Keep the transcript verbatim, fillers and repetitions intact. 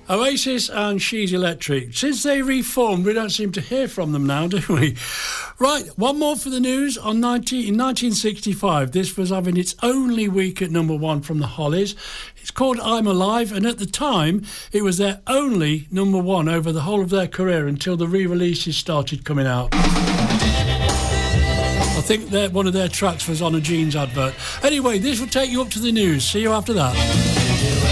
Oasis and She's Electric. Since they reformed, we don't seem to hear from them now, do we? Right, one more for the news. On nineteen, in nineteen sixty-five, this was having its only week at number one from the Hollies. It's called I'm Alive, and at the time, it was their only number one over the whole of their career until the re-releases started coming out. I think that one of their tracks was on a jeans advert. Anyway, this will take you up to the news. See you after that.